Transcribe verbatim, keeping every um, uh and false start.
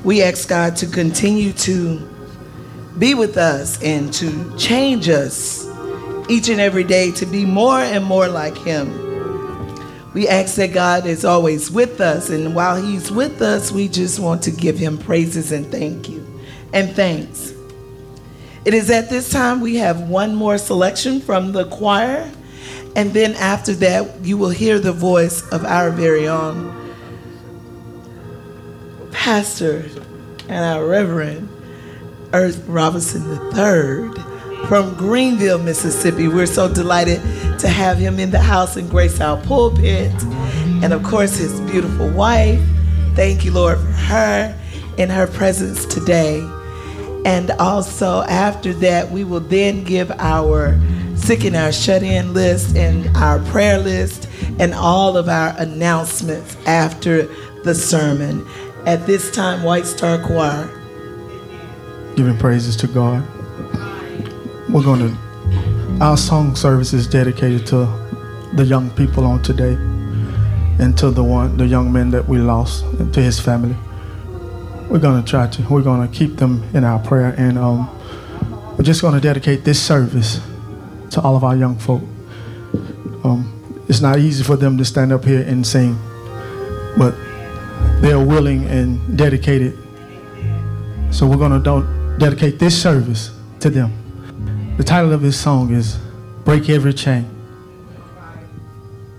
We ask God to continue to be with us and to change us each and every day to be more and more like him. We ask that God is always with us, and while he's with us, we just want to give him praises and thank you and thanks. It is at this time we have one more selection from the choir, and then after that you will hear the voice of our very own pastor and our Reverend Earth Robinson the third from Greenville, Mississippi. We're so delighted to have him in the house and grace our pulpit. And of course, his beautiful wife. Thank you, Lord, for her in her presence today. And also after that, we will then give our sick and our shut-in list and our prayer list and all of our announcements after the sermon. At this time, White Star Choir. Giving praises to God. We're going to, our song service is dedicated to the young people on today and to the one, the young man that we lost, and to his family. We're going to try to, we're going to keep them in our prayer, and um, we're just going to dedicate this service to all of our young folk. Um, it's not easy for them to stand up here and sing, but they're willing and dedicated. So we're going to dedicate this service to them. The title of his song is Break Every Chain.